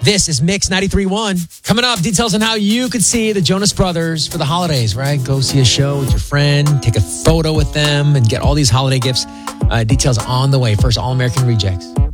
This is Mix 93.1. Coming up, details on how you could see the Jonas Brothers for the holidays, right? Go see a show with your friend, take a photo with them, and get all these holiday gifts. Details on the way. First, All American Rejects.